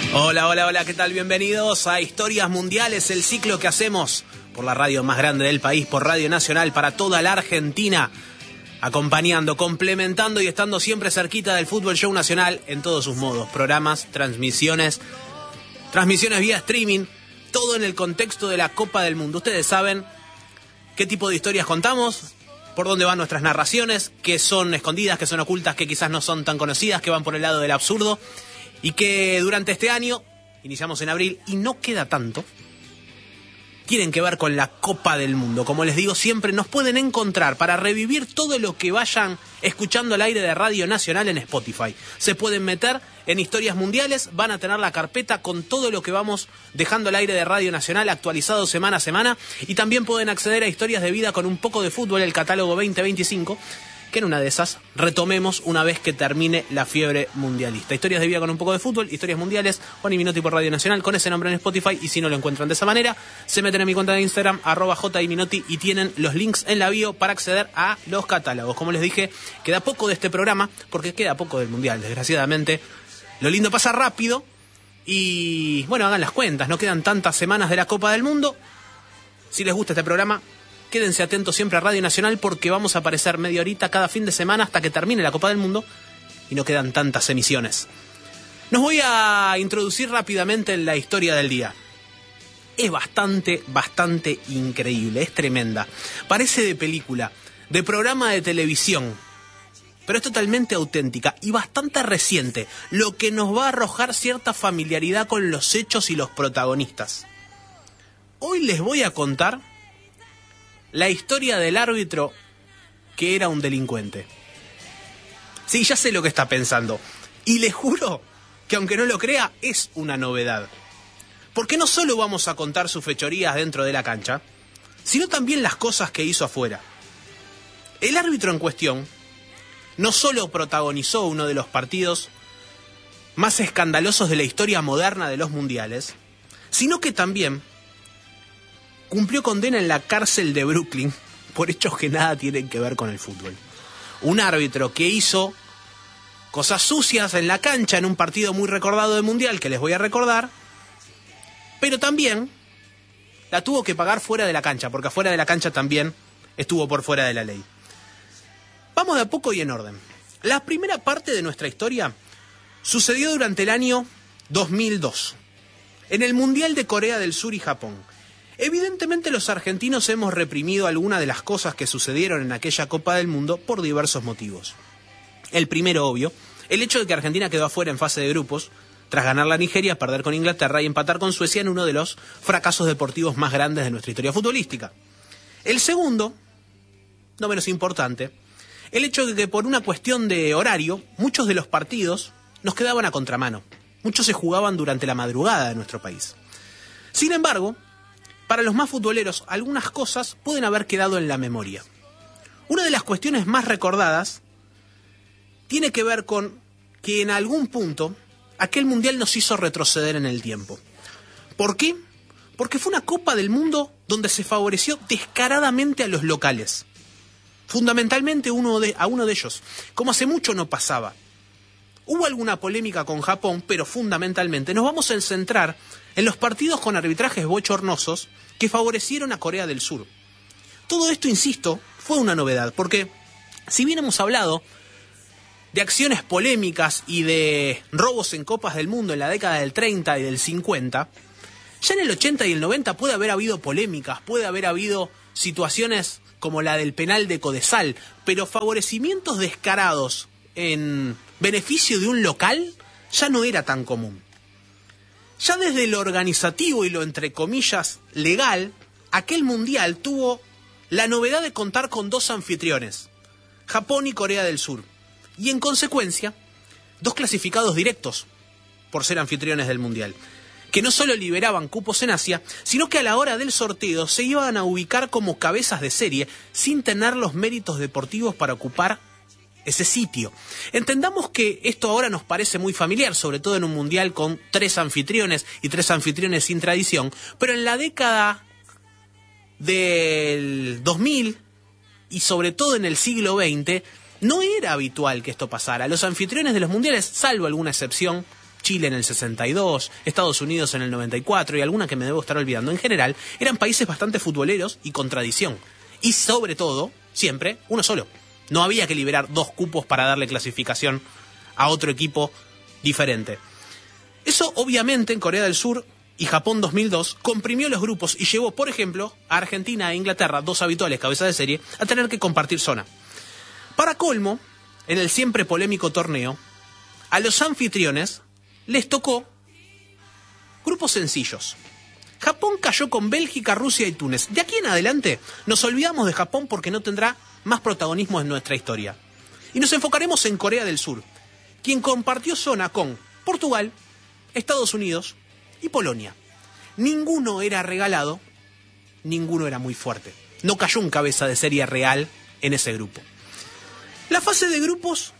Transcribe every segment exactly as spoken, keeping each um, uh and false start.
Hola, hola, hola, ¿qué tal? Bienvenidos a Historias Mundiales, el ciclo que hacemos por la radio más grande del país, por Radio Nacional, para toda la Argentina, acompañando, complementando y estando siempre cerquita del Fútbol Show Nacional en todos sus modos, programas, transmisiones, transmisiones vía streaming, todo en el contexto de la Copa del Mundo. Ustedes saben qué tipo de historias contamos, por dónde van nuestras narraciones, que son escondidas, que son ocultas, que quizás no son tan conocidas, que van por el lado del absurdo. Y que durante este año, iniciamos en abril, y no queda tanto, tienen que ver con la Copa del Mundo. Como les digo, siempre nos pueden encontrar para revivir todo lo que vayan escuchando al aire de Radio Nacional en Spotify. Se pueden meter en Historias Mundiales, van a tener la carpeta con todo lo que vamos dejando al aire de Radio Nacional actualizado semana a semana, y también pueden acceder a Historias de Vida con un poco de fútbol, el catálogo veinte veinticinco, que en una de esas retomemos una vez que termine la fiebre mundialista. Historias de vida con un poco de fútbol, Historias Mundiales, Juan y Minotti por Radio Nacional, con ese nombre en Spotify, y si no lo encuentran de esa manera, se meten en mi cuenta de Instagram, arroba jiminotti, y tienen los links en la bio para acceder a los catálogos. Como les dije, queda poco de este programa, porque queda poco del Mundial, desgraciadamente. Lo lindo pasa rápido, y bueno, hagan las cuentas, no quedan tantas semanas de la Copa del Mundo. Si les gusta este programa, quédense atentos siempre a Radio Nacional, porque vamos a aparecer media horita cada fin de semana hasta que termine la Copa del Mundo y no quedan tantas emisiones. Nos voy a introducir rápidamente en la historia del día. Es bastante, bastante increíble, es tremenda. Parece de película, de programa de televisión, pero es totalmente auténtica y bastante reciente, lo que nos va a arrojar cierta familiaridad con los hechos y los protagonistas. Hoy les voy a contar la historia del árbitro que era un delincuente. Sí, ya sé lo que está pensando. Y les juro que, aunque no lo crea, es una novedad. Porque no solo vamos a contar sus fechorías dentro de la cancha, sino también las cosas que hizo afuera. El árbitro en cuestión no solo protagonizó uno de los partidos más escandalosos de la historia moderna de los mundiales, sino que también cumplió condena en la cárcel de Brooklyn por hechos que nada tienen que ver con el fútbol. Un árbitro que hizo cosas sucias en la cancha en un partido muy recordado del Mundial, que les voy a recordar, pero también la tuvo que pagar fuera de la cancha, porque afuera de la cancha también estuvo por fuera de la ley. Vamos de a poco y en orden. La primera parte de nuestra historia sucedió durante el año dos mil dos, en el Mundial de Corea del Sur y Japón. Evidentemente los argentinos hemos reprimido algunas de las cosas que sucedieron en aquella Copa del Mundo por diversos motivos. El primero, obvio, el hecho de que Argentina quedó afuera en fase de grupos, tras ganar la Nigeria, perder con Inglaterra y empatar con Suecia en uno de los fracasos deportivos más grandes de nuestra historia futbolística. El segundo, no menos importante, el hecho de que por una cuestión de horario, muchos de los partidos nos quedaban a contramano. Muchos se jugaban durante la madrugada de nuestro país. Sin embargo, para los más futboleros, algunas cosas pueden haber quedado en la memoria. Una de las cuestiones más recordadas tiene que ver con que en algún punto aquel mundial nos hizo retroceder en el tiempo. ¿Por qué? Porque fue una Copa del Mundo donde se favoreció descaradamente a los locales. Fundamentalmente uno de, a uno de ellos, como hace mucho no pasaba. Hubo alguna polémica con Japón, pero fundamentalmente nos vamos a centrar en los partidos con arbitrajes bochornosos que favorecieron a Corea del Sur. Todo esto, insisto, fue una novedad, porque si bien hemos hablado de acciones polémicas y de robos en Copas del Mundo en la década del treinta y del cincuenta, ya en el ochenta y el noventa puede haber habido polémicas, puede haber habido situaciones como la del penal de Codesal, pero favorecimientos descarados en beneficio de un local ya no era tan común. Ya desde lo organizativo y lo entre comillas legal, aquel mundial tuvo la novedad de contar con dos anfitriones, Japón y Corea del Sur, y en consecuencia, dos clasificados directos por ser anfitriones del mundial, que no solo liberaban cupos en Asia, sino que a la hora del sorteo se iban a ubicar como cabezas de serie sin tener los méritos deportivos para ocupar ese sitio. Entendamos que esto ahora nos parece muy familiar, sobre todo en un mundial con tres anfitriones y tres anfitriones sin tradición, pero en la década del dos mil y sobre todo en el siglo veinte no era habitual que esto pasara. Los anfitriones de los mundiales, salvo alguna excepción Chile en el sesenta y dos, Estados Unidos en el noventa y cuatro y alguna que me debo estar olvidando. En general, eran países bastante futboleros y con tradición. Y sobre todo, siempre, uno solo. No había que liberar dos cupos para darle clasificación a otro equipo diferente. Eso, obviamente, en Corea del Sur y Japón dos mil dos comprimió los grupos y llevó, por ejemplo, a Argentina e Inglaterra, dos habituales cabezas de serie, a tener que compartir zona. Para colmo, en el siempre polémico torneo, a los anfitriones les tocó grupos sencillos. Japón cayó con Bélgica, Rusia y Túnez. De aquí en adelante nos olvidamos de Japón porque no tendrá más protagonismo en nuestra historia. Y nos enfocaremos en Corea del Sur, quien compartió zona con Portugal, Estados Unidos y Polonia. Ninguno era regalado, ninguno era muy fuerte. No cayó un cabeza de serie real en ese grupo. La fase de grupos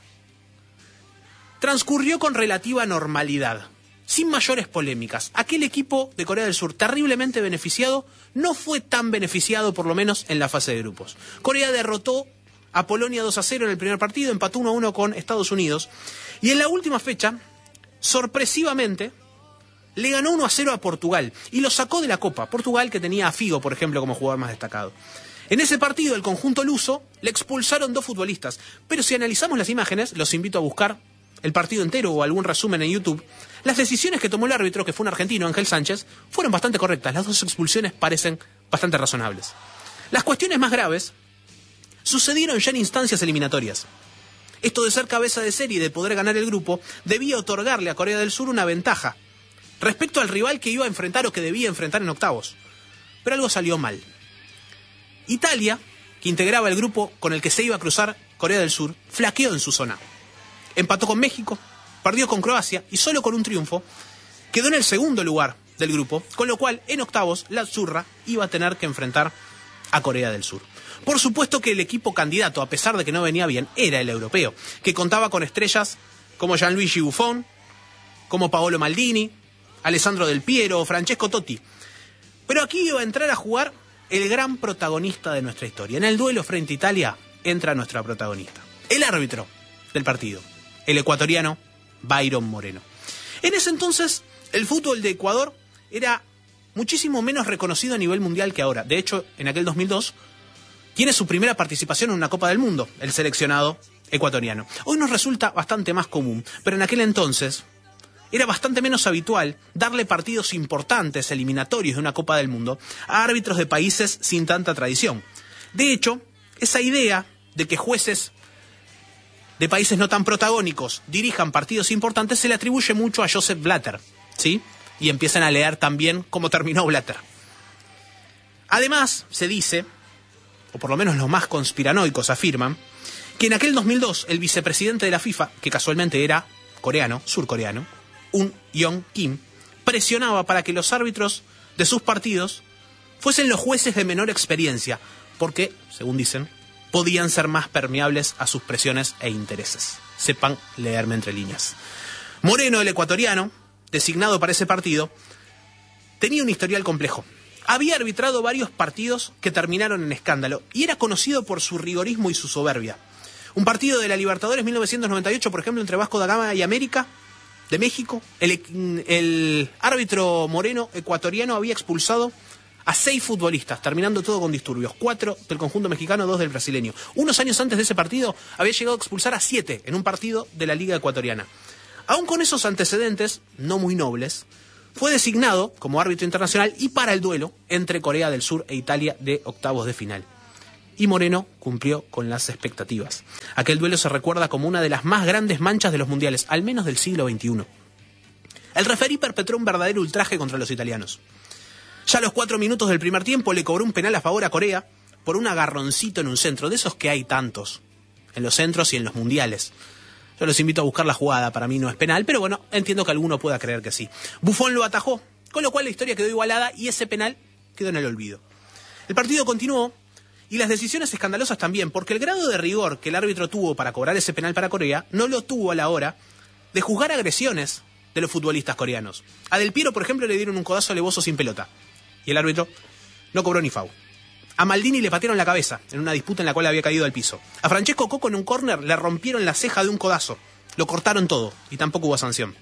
transcurrió con relativa normalidad, sin mayores polémicas. Aquel equipo de Corea del Sur, terriblemente beneficiado, no fue tan beneficiado, por lo menos en la fase de grupos. Corea derrotó a Polonia dos a cero en el primer partido, empató uno a uno con Estados Unidos, y en la última fecha, sorpresivamente, le ganó uno a cero a Portugal, y lo sacó de la Copa. Portugal, que tenía a Figo, por ejemplo, como jugador más destacado. En ese partido, el conjunto luso le expulsaron dos futbolistas, pero si analizamos las imágenes, los invito a buscar el partido entero o algún resumen en YouTube, las decisiones que tomó el árbitro, que fue un argentino, Ángel Sánchez, fueron bastante correctas. Las dos expulsiones parecen bastante razonables. Las cuestiones más graves sucedieron ya en instancias eliminatorias. Esto de ser cabeza de serie y de poder ganar el grupo debía otorgarle a Corea del Sur una ventaja respecto al rival que iba a enfrentar o que debía enfrentar en octavos. Pero algo salió mal. Italia, que integraba el grupo con el que se iba a cruzar Corea del Sur, flaqueó en su zona. Empató con México, perdió con Croacia y solo con un triunfo quedó en el segundo lugar del grupo, con lo cual en octavos la Azzurra iba a tener que enfrentar a Corea del Sur. Por supuesto que el equipo candidato, a pesar de que no venía bien, era el europeo, que contaba con estrellas como Gianluigi Buffon, como Paolo Maldini, Alessandro Del Piero o Francesco Totti. Pero aquí iba a entrar a jugar el gran protagonista de nuestra historia. En el duelo frente a Italia entra nuestra protagonista, el árbitro del partido, el ecuatoriano Byron Moreno. En ese entonces, el fútbol de Ecuador era muchísimo menos reconocido a nivel mundial que ahora. De hecho, en aquel dos mil dos, tiene su primera participación en una Copa del Mundo, el seleccionado ecuatoriano. Hoy nos resulta bastante más común, pero en aquel entonces era bastante menos habitual darle partidos importantes, eliminatorios de una Copa del Mundo, a árbitros de países sin tanta tradición. De hecho, esa idea de que jueces de países no tan protagónicos dirijan partidos importantes se le atribuye mucho a Joseph Blatter, ¿sí? Y empiezan a leer también cómo terminó Blatter. Además, se dice, o por lo menos los más conspiranoicos afirman, que en aquel dos mil dos el vicepresidente de la FIFA, que casualmente era coreano, surcoreano, Un Yeong Kim, presionaba para que los árbitros de sus partidos fuesen los jueces de menor experiencia, porque, según dicen, podían ser más permeables a sus presiones e intereses. Sepan leerme entre líneas. Moreno, el ecuatoriano, designado para ese partido, tenía un historial complejo. Había arbitrado varios partidos que terminaron en escándalo y era conocido por su rigorismo y su soberbia. Un partido de la Libertadores mil novecientos noventa y ocho, por ejemplo, entre Vasco da Gama y América de México, el, el árbitro Moreno ecuatoriano había expulsado a seis futbolistas, terminando todo con disturbios. Cuatro del conjunto mexicano, dos del brasileño. Unos años antes de ese partido había llegado a expulsar a siete en un partido de la Liga Ecuatoriana. Aún con esos antecedentes, no muy nobles, fue designado como árbitro internacional y para el duelo entre Corea del Sur e Italia de octavos de final. Y Moreno cumplió con las expectativas. Aquel duelo se recuerda como una de las más grandes manchas de los mundiales, al menos del siglo veintiuno. El referí perpetró un verdadero ultraje contra los italianos. Ya a los cuatro minutos del primer tiempo le cobró un penal a favor a Corea por un agarroncito en un centro, de esos que hay tantos, en los centros y en los mundiales. Yo los invito a buscar la jugada, para mí no es penal, pero bueno, entiendo que alguno pueda creer que sí. Buffon lo atajó, con lo cual la historia quedó igualada y ese penal quedó en el olvido. El partido continuó y las decisiones escandalosas también, porque el grado de rigor que el árbitro tuvo para cobrar ese penal para Corea no lo tuvo a la hora de juzgar agresiones de los futbolistas coreanos. A Del Piero, por ejemplo, le dieron un codazo alevoso sin pelota y el árbitro no cobró ni foul. A Maldini le patearon la cabeza en una disputa en la cual había caído al piso. A Francesco Coco en un córner le rompieron la ceja de un codazo. Lo cortaron todo y tampoco hubo sanción.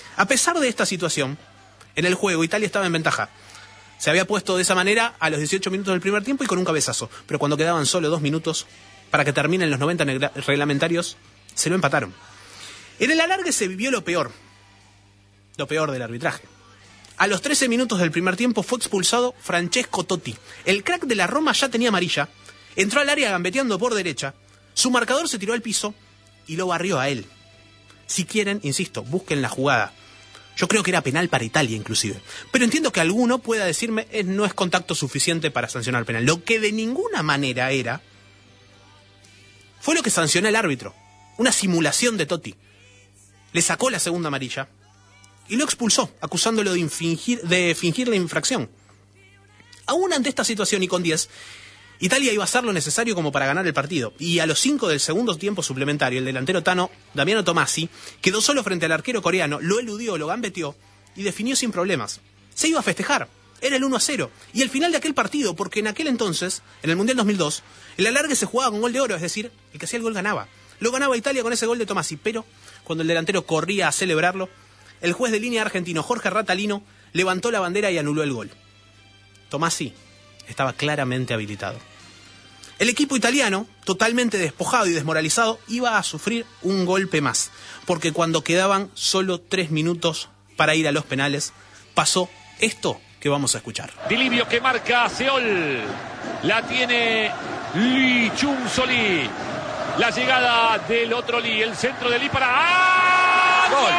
A pesar de esta situación, en el juego Italia estaba en ventaja. Se había puesto de esa manera a los dieciocho minutos del primer tiempo y con un cabezazo. Pero cuando quedaban solo dos minutos para que terminen los noventa reglamentarios, se lo empataron. En el alargue se vivió lo peor. Lo peor del arbitraje. A los trece minutos del primer tiempo fue expulsado Francesco Totti. El crack de la Roma ya tenía amarilla. Entró al área gambeteando por derecha. Su marcador se tiró al piso y lo barrió a él. Si quieren, insisto, busquen la jugada. Yo creo que era penal para Italia inclusive. Pero entiendo que alguno pueda decirme eh, no es contacto suficiente para sancionar penal. Lo que de ninguna manera era fue lo que sancionó el árbitro. Una simulación de Totti. Le sacó la segunda amarilla y lo expulsó, acusándolo de, infringir, de fingir la infracción. Aún ante esta situación y con diez, Italia iba a hacer lo necesario como para ganar el partido. Y a los cinco del segundo tiempo suplementario, el delantero tano, Damiano Tommasi, quedó solo frente al arquero coreano, lo eludió, lo gambeteó y definió sin problemas. Se iba a festejar. Era el uno a cero. Y el final de aquel partido, porque en aquel entonces, en el Mundial dos mil dos, el alargue se jugaba con gol de oro, es decir, el que hacía el gol ganaba. Lo ganaba Italia con ese gol de Tommasi, pero cuando el delantero corría a celebrarlo, el juez de línea argentino Jorge Ratalino levantó la bandera y anuló el gol. Tommasi estaba claramente habilitado. El equipo italiano, totalmente despojado y desmoralizado, iba a sufrir un golpe más, porque cuando quedaban solo tres minutos para ir a los penales, pasó esto que vamos a escuchar. Di Livio que marca Seol, la tiene Lee Chung-Solí, la llegada del otro Lee, el centro de Lee para... ¡Ah! ¡Gol!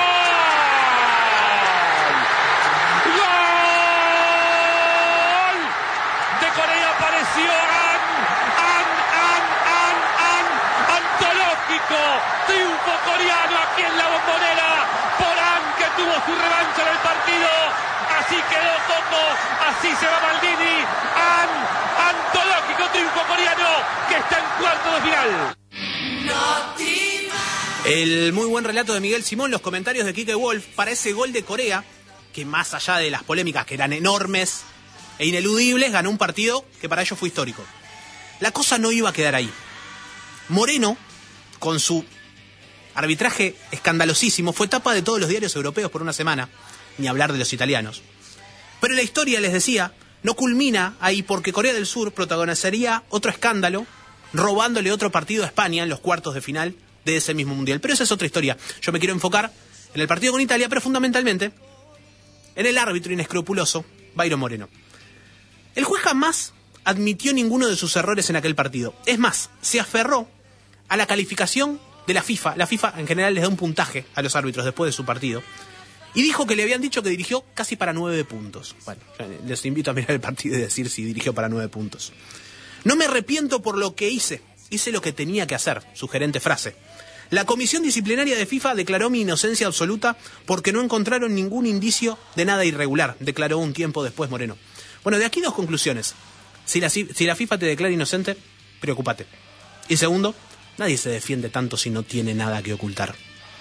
¡Gol! De Corea apareció An, An, An, An, An, antológico, triunfo coreano aquí en la Bombonera, por An que tuvo su revancha en el partido. Así quedó Coco, así se va Maldini. An, antológico triunfo coreano que está en cuarto de final. El muy buen relato de Miguel Simón, los comentarios de Quique Wolf para ese gol de Corea, que más allá de las polémicas que eran enormes e ineludibles, ganó un partido que para ellos fue histórico. La cosa no iba a quedar ahí. Moreno, con su arbitraje escandalosísimo, fue tapa de todos los diarios europeos por una semana, ni hablar de los italianos. Pero la historia, les decía, no culmina ahí porque Corea del Sur protagonizaría otro escándalo, robándole otro partido a España en los cuartos de final de ese mismo mundial. Pero esa es otra historia. Yo me quiero enfocar en el partido con Italia, pero fundamentalmente en el árbitro inescrupuloso, Bayron Moreno. El juez jamás admitió ninguno de sus errores en aquel partido. Es más, se aferró a la calificación de la FIFA. La FIFA en general les da un puntaje a los árbitros después de su partido. Y dijo que le habían dicho que dirigió casi para nueve puntos. Bueno, les invito a mirar el partido y decir si dirigió para nueve puntos. No me arrepiento por lo que hice. Hice lo que tenía que hacer. Sugerente frase. La comisión disciplinaria de FIFA declaró mi inocencia absoluta porque no encontraron ningún indicio de nada irregular, declaró un tiempo después Moreno. Bueno, de aquí dos conclusiones. Si la, si la FIFA te declara inocente, preocúpate. Y segundo, nadie se defiende tanto si no tiene nada que ocultar.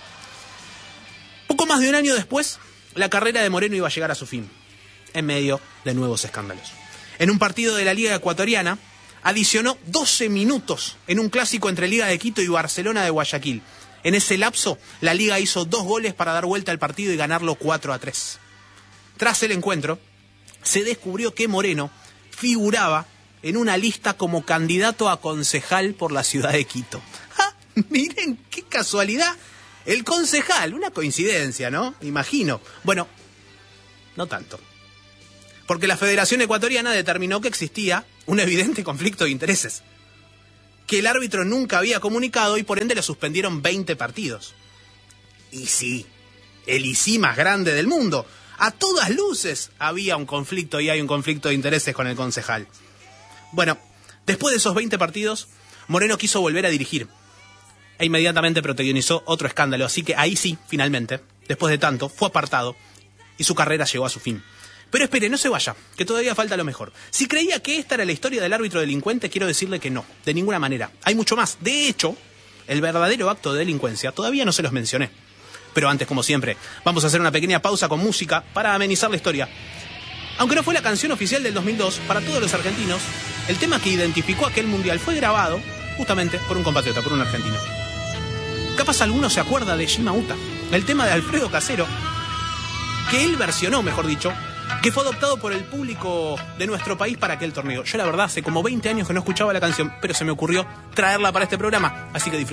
Poco más de un año después, la carrera de Moreno iba a llegar a su fin, en medio de nuevos escándalos. En un partido de la Liga Ecuatoriana, adicionó doce minutos en un clásico entre Liga de Quito y Barcelona de Guayaquil. En ese lapso, la Liga hizo dos goles para dar vuelta al partido y ganarlo cuatro a tres. Tras el encuentro, se descubrió que Moreno figuraba en una lista como candidato a concejal por la ciudad de Quito. ¡Ja! Miren qué casualidad. El concejal, una coincidencia, ¿no? Imagino. Bueno, no tanto. Porque la Federación Ecuatoriana determinó que existía un evidente conflicto de intereses, que el árbitro nunca había comunicado y por ende le suspendieron veinte partidos. Y sí, el I C I más grande del mundo. A todas luces había un conflicto y hay un conflicto de intereses con el concejal. Bueno, después de esos veinte partidos, Moreno quiso volver a dirigir e inmediatamente protagonizó otro escándalo. Así que ahí sí, finalmente, después de tanto, fue apartado y su carrera llegó a su fin. Pero espere, no se vaya, que todavía falta lo mejor. Si creía que esta era la historia del árbitro delincuente, quiero decirle que no, de ninguna manera. Hay mucho más. De hecho, el verdadero acto de delincuencia todavía no se los mencioné. Pero antes, como siempre, vamos a hacer una pequeña pausa con música para amenizar la historia. Aunque no fue la canción oficial del dos mil dos, para todos los argentinos, el tema que identificó aquel mundial fue grabado justamente por un compatriota, por un argentino. Capaz alguno se acuerda de Shima Uta, el tema de Alfredo Casero, que él versionó, mejor dicho, que fue adoptado por el público de nuestro país para aquel torneo. Yo la verdad hace como veinte años que no escuchaba la canción, pero se me ocurrió traerla para este programa, así que disfrutemos.